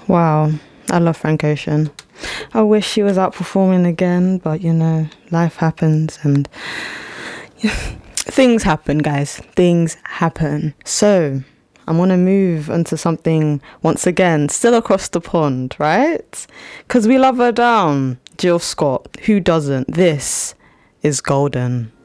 Wow, I love Frank Ocean. I wish she was out performing again, but life happens and things happen, guys. Things happen. So I'm going to move onto something, once again, still across the pond, right? Because we love her down. Jill Scott. Who doesn't? This is Golden.